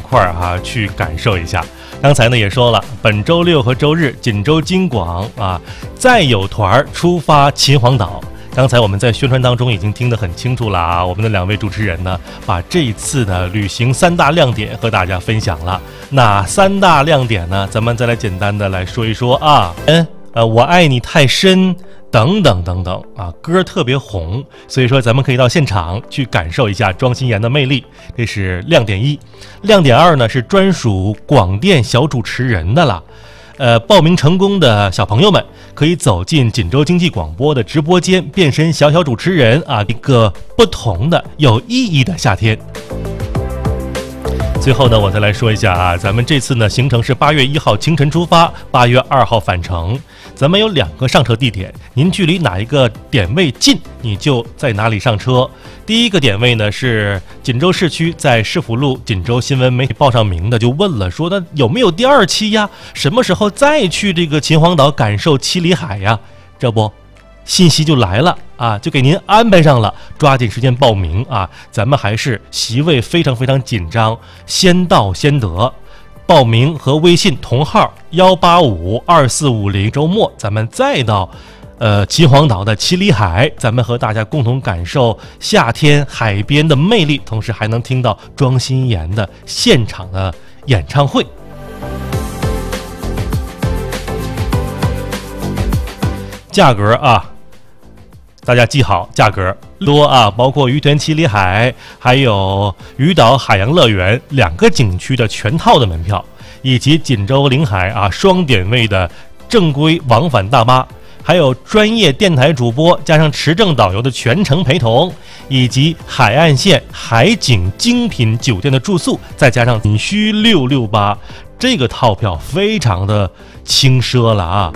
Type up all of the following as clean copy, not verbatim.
块去感受一下。刚才呢也说了，本周六和周日锦州京广再有团出发秦皇岛。刚才我们在宣传当中已经听得很清楚了我们的2位主持人呢，把这一次的旅行3大亮点和大家分享了。哪3大亮点呢？咱们再来简单的来说一说我爱你太深等等等等歌特别红，所以说咱们可以到现场去感受一下庄心妍的魅力，这是亮点1。亮点2呢是专属广电小主持人的了。报名成功的小朋友们可以走进锦州经济广播的直播间，变身小主持人一个不同的有意义的夏天。最后呢，我再来说一下咱们这次呢行程是8月1号清晨出发，8月2号返程。咱们有2个上车地点，您距离哪一个点位近，你就在哪里上车。第一个点位呢是锦州市区，在市府路锦州新闻媒体报上名的就问了，说那有没有第2期呀？什么时候再去这个秦皇岛感受七里海呀？这不信息就来了就给您安排上了，抓紧时间报名咱们还是席位非常非常紧张，先到先得。报名和微信同号1852450，周末咱们再到秦皇岛的七里海，咱们和大家共同感受夏天海边的魅力，同时还能听到庄心妍的现场的演唱会。价格大家记好价格多包括于田七里海还有鱼岛海洋乐园2个景区的全套的门票，以及锦州临海双点位的正规往返大巴，还有专业电台主播加上持证导游的全程陪同，以及海岸线海景精品酒店的住宿，再加上仅需668，这个套票非常的轻奢了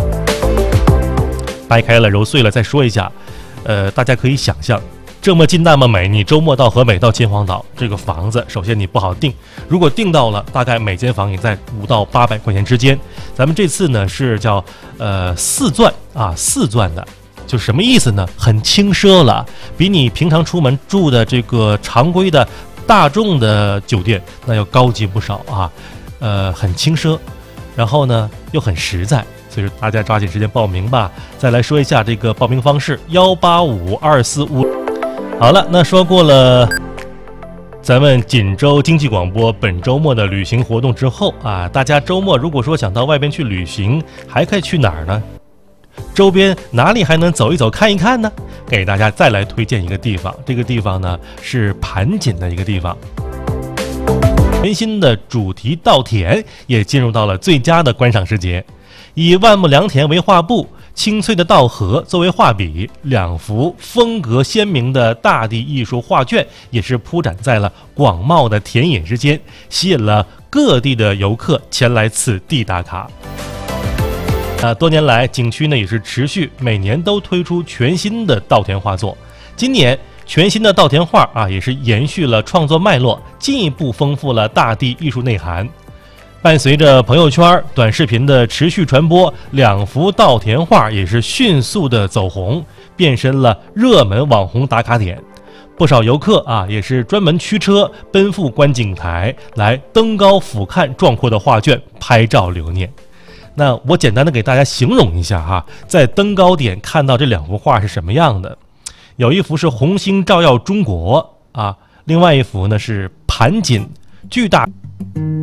掰开了揉碎了再说一下，大家可以想象，这么近那么美，你周末到河北到秦皇岛，这个房子首先你不好订，如果订到了，大概每间房也在500到800块钱之间。咱们这次呢是叫4钻的，就什么意思呢？很轻奢了，比你平常出门住的这个常规的大众的酒店那要高级不少很轻奢，然后呢又很实在。所以说大家抓紧时间报名吧。再来说一下这个报名方式，1852450。好了，那说过了咱们锦州经济广播本周末的旅行活动之后大家周末如果说想到外边去旅行，还可以去哪儿呢？周边哪里还能走一走看一看呢？给大家再来推荐一个地方，这个地方呢是盘锦的一个地方。全新的主题稻田也进入到了最佳的观赏时节，以万亩良田为画布，清脆的稻禾作为画笔，2幅风格鲜明的大地艺术画卷也是铺展在了广袤的田野之间，吸引了各地的游客前来此地打卡。多年来景区呢也是持续每年都推出全新的稻田画作，今年全新的稻田画也是延续了创作脉络，进一步丰富了大地艺术内涵。伴随着朋友圈短视频的持续传播，2幅稻田画也是迅速的走红，变身了热门网红打卡点。不少游客也是专门驱车奔赴观景台，来登高俯瞰壮阔的画卷，拍照留念。那我简单的给大家形容一下在登高点看到这2幅画是什么样的。有一幅是红星照耀中国另外一幅呢是盘锦巨大